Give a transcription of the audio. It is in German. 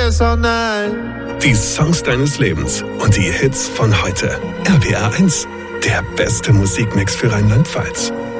besser, nein. Die Songs deines Lebens und die Hits von heute. RPR 1, der beste Musikmix für Rheinland-Pfalz.